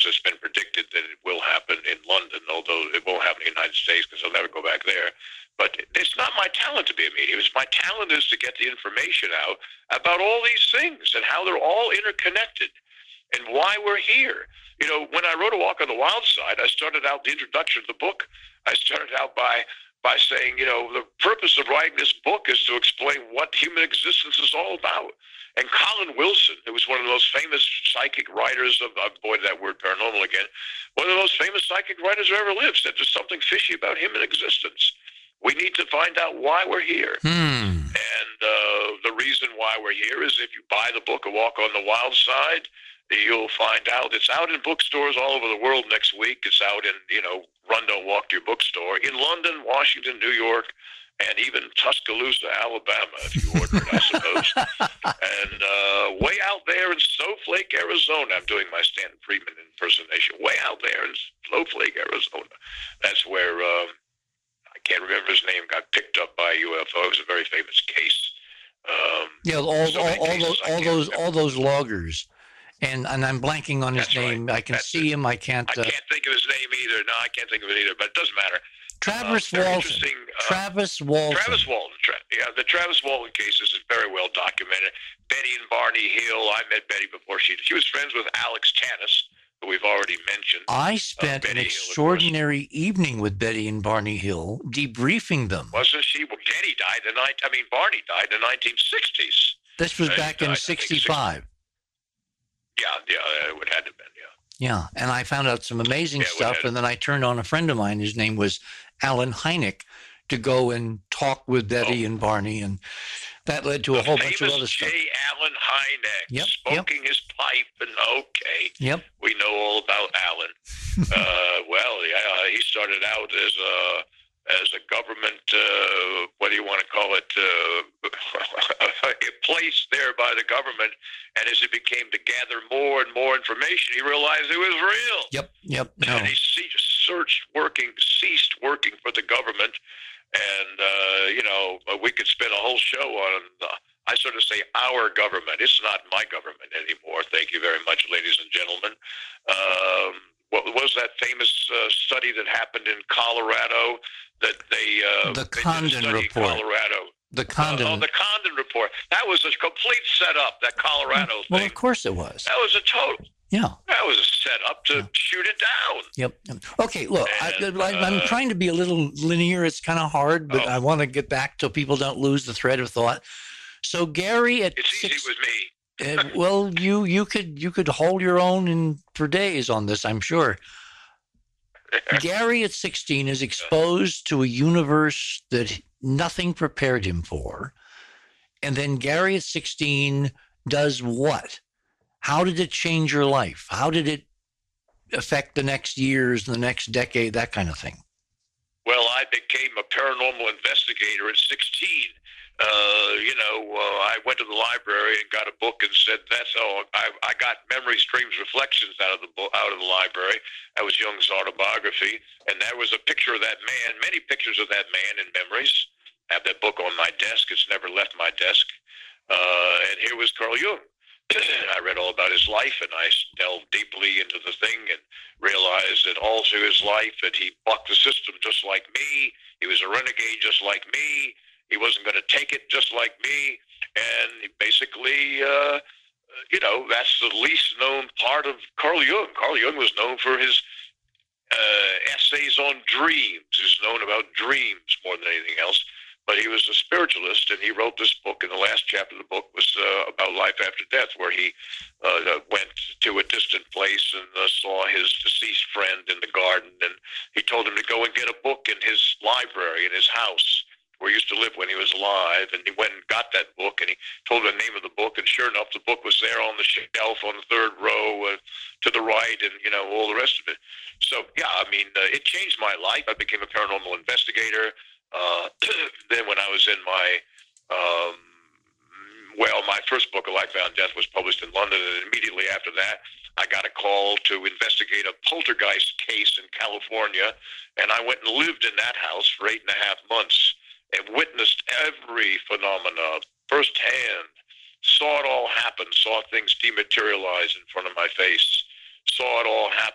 it's been predicted that it will happen in London, although it won't happen in the United States because I'll never go back there. But it's not my talent to be a medium. It's my talent is to get the information out about all these things and how they're all interconnected and why we're here. You know, when I wrote A Walk on the Wild Side, I started out the introduction of the book. I started out by saying, you know, the purpose of writing this book is to explain what human existence is all about. And Colin Wilson, who was one of the most famous psychic writers of, boy, that word paranormal again, one of the most famous psychic writers who ever lived, said there's something fishy about human existence. We need to find out why we're here. And the reason why we're here is if you buy the book, A Walk on the Wild Side, you'll find out. It's out in bookstores all over the world next week. It's out in, you know, Run, Don't Walk to Your Bookstore in London, Washington, New York, and even Tuscaloosa, Alabama, if you order it, I suppose. And way out there in Snowflake, Arizona, I'm doing my Stanton Friedman impersonation. Way out there in Snowflake, Arizona. That's where, I can't remember his name, got picked up by a UFO. It was a very famous case. All those loggers. And I'm blanking on his name. Right. I can see him. I can't think of his name either. No, I can't think of it either, but it doesn't matter. Travis Walton. Travis Walton. Yeah, the Travis Walton case is very well documented. Betty and Barney Hill. I met Betty before she was friends with Alex Tanis, who we've already mentioned. I spent an extraordinary evening with Betty and Barney Hill, debriefing them. Wasn't she? Well, Betty died Barney died in the 1960s. This was back in 65. Yeah, it would have been, Yeah, and I found out some amazing stuff, and then I turned on a friend of mine. His name was Alan Hynek, to go and talk with Betty and Barney, and that led to a whole bunch of other stuff. J. Allen Hynek, smoking his pipe, and we know all about Alan. He started out as a government, what do you want to call it, placed there by the government. And as he became to gather more and more information, he realized it was real. Yep. And he ceased working for the government. And, we could spend a whole show on, I sort of say our government. It's not my government anymore. Thank you very much, ladies and gentlemen. What was that famous study that happened in Colorado that the Condon Report. Colorado. The Condon. The Condon Report. That was a complete setup, that Colorado thing. Well, of course it was. That was a total. Yeah. That was a setup to shoot it down. Yep. Okay, look, I'm trying to be a little linear. It's kind of hard, but I want to get back so people don't lose the thread of thought. So Gary It's easy with me. Well, you could hold your own for days on this, I'm sure. Gary at 16 is exposed to a universe that nothing prepared him for. And then Gary at 16 does what? How did it change your life? How did it affect the next years, the next decade, that kind of thing? Well, I became a paranormal investigator at 16. I went to the library and got a book and said, that's all. I got Memories, Dreams, Reflections out of the library. That was Jung's autobiography. And there was a picture of that man, many pictures of that man in Memories. I have that book on my desk. It's never left my desk. And here was Carl Jung. I read all about his life, and I delved deeply into the thing and realized that all through his life that he bucked the system just like me. He was a renegade just like me. He wasn't going to take it just like me. And he basically, that's the least known part of Carl Jung. Carl Jung was known for his essays on dreams. He's known about dreams more than anything else. But he was a spiritualist, and he wrote this book, and the last chapter of the book was about life after death, where he went to a distant place and saw his deceased friend in the garden, and he told him to go and get a book in his library in his house where he used to live when he was alive, and he went and got that book, and he told him the name of the book, and sure enough, the book was there on the shelf on the third row to the right, and, all the rest of it. So, it changed my life. I became a paranormal investigator. Then when I was in my first book, A Life Beyond Death, was published in London, and immediately after that, I got a call to investigate a poltergeist case in California, and I went and lived in that house for 8.5 months and witnessed every phenomena firsthand, saw it all happen, saw things dematerialize in front of my face, saw it all happen